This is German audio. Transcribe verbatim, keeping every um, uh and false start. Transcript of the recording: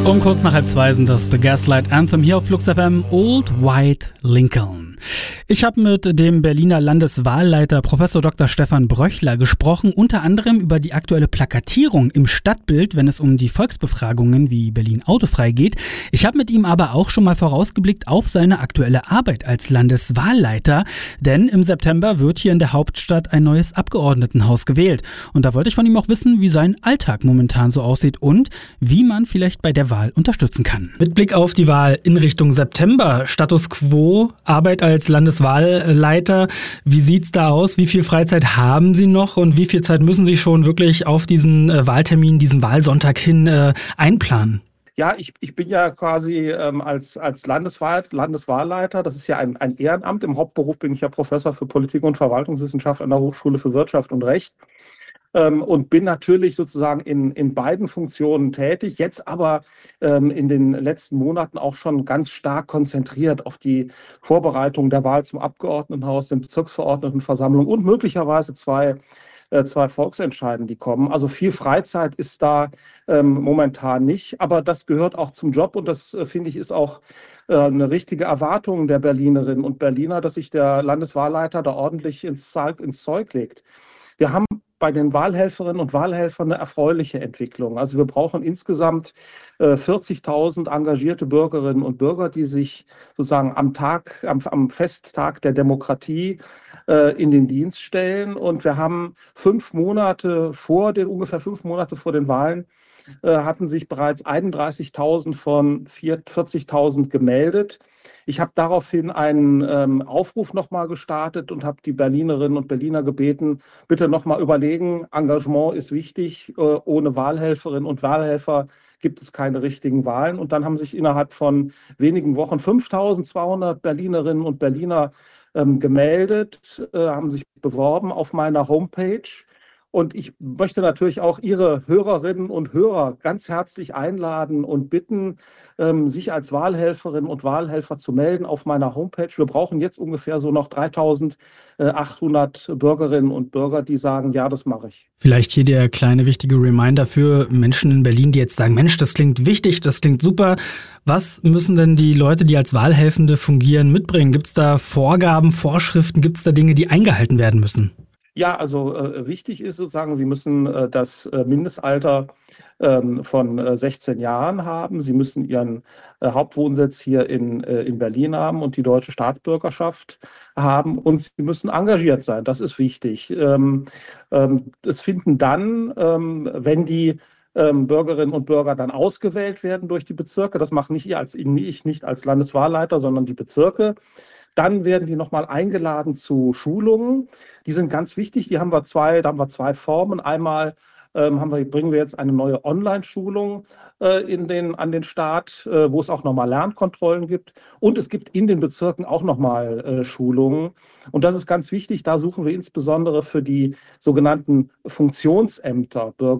Um kurz nach halb zwei sind das The Gaslight Anthem hier auf Flux F M, Old White Lincoln. Ich habe mit dem Berliner Landeswahlleiter Professor Doktor Stefan Bröchler gesprochen, unter anderem über die aktuelle Plakatierung im Stadtbild, wenn es um die Volksbefragungen wie Berlin autofrei geht. Ich habe mit ihm aber auch schon mal vorausgeblickt auf seine aktuelle Arbeit als Landeswahlleiter, denn im September wird hier in der Hauptstadt ein neues Abgeordnetenhaus gewählt. Und da wollte ich von ihm auch wissen, wie sein Alltag momentan so aussieht und wie man vielleicht bei der Wahl unterstützen kann. Mit Blick auf die Wahl in Richtung September, Status quo, Arbeit als Landeswahlleiter, wie sieht's da aus? Wie viel Freizeit haben Sie noch und wie viel Zeit müssen Sie schon wirklich auf diesen äh, Wahltermin, diesen Wahlsonntag hin äh, einplanen? Ja, ich, ich bin ja quasi ähm, als, als Landeswahl, Landeswahlleiter, das ist ja ein, ein Ehrenamt. Im Hauptberuf bin ich ja Professor für Politik- und Verwaltungswissenschaft an der Hochschule für Wirtschaft und Recht. Ähm, und bin natürlich sozusagen in, in beiden Funktionen tätig, jetzt aber ähm, in den letzten Monaten auch schon ganz stark konzentriert auf die Vorbereitung der Wahl zum Abgeordnetenhaus, den Bezirksverordnetenversammlungen und möglicherweise zwei, äh, zwei Volksentscheiden, die kommen. Also viel Freizeit ist da ähm, momentan nicht, aber das gehört auch zum Job und das, äh, finde ich, ist auch äh, eine richtige Erwartung der Berlinerinnen und Berliner, dass sich der Landeswahlleiter da ordentlich ins, ins Zeug legt. Wir haben bei den Wahlhelferinnen und Wahlhelfern eine erfreuliche Entwicklung. Also wir brauchen insgesamt äh, vierzigtausend engagierte Bürgerinnen und Bürger, die sich sozusagen am Tag, am, am Festtag der Demokratie äh, in den Dienst stellen. Und wir haben fünf Monate vor den, ungefähr fünf Monate vor den Wahlen, äh, hatten sich bereits einunddreißigtausend von vierzigtausend gemeldet. Ich habe daraufhin einen ähm, Aufruf nochmal gestartet und habe die Berlinerinnen und Berliner gebeten, bitte nochmal überlegen, Engagement ist wichtig, äh, ohne Wahlhelferinnen und Wahlhelfer gibt es keine richtigen Wahlen. Und dann haben sich innerhalb von wenigen Wochen fünftausendzweihundert Berlinerinnen und Berliner ähm, gemeldet, äh, haben sich beworben auf meiner Homepage. Und ich möchte natürlich auch Ihre Hörerinnen und Hörer ganz herzlich einladen und bitten, ähm, sich als Wahlhelferinnen und Wahlhelfer zu melden auf meiner Homepage. Wir brauchen jetzt ungefähr so noch dreitausendachthundert Bürgerinnen und Bürger, die sagen, ja, das mache ich. Vielleicht hier der kleine wichtige Reminder für Menschen in Berlin, die jetzt sagen, Mensch, das klingt wichtig, das klingt super. Was müssen denn die Leute, die als Wahlhelfende fungieren, mitbringen? Gibt es da Vorgaben, Vorschriften? Gibt es da Dinge, die eingehalten werden müssen? Ja, also äh, wichtig ist sozusagen, Sie müssen äh, das äh, Mindestalter ähm, von äh, sechzehn Jahren haben. Sie müssen Ihren äh, Hauptwohnsitz hier in, äh, in Berlin haben und die deutsche Staatsbürgerschaft haben. Und Sie müssen engagiert sein. Das ist wichtig. Ähm, ähm, es finden dann, ähm, wenn die ähm, Bürgerinnen und Bürger dann ausgewählt werden durch die Bezirke, das mache nicht ich als, ich nicht als Landeswahlleiter, sondern die Bezirke, dann werden die nochmal eingeladen zu Schulungen. Die sind ganz wichtig. Die haben wir zwei, da haben wir zwei Formen. Einmal ähm, haben wir, bringen wir jetzt eine neue Online-Schulung äh, in den, an den Start, äh, wo es auch nochmal Lernkontrollen gibt. Und es gibt in den Bezirken auch nochmal äh, Schulungen. Und das ist ganz wichtig. Da suchen wir insbesondere für die sogenannten Funktionsämter, Bürger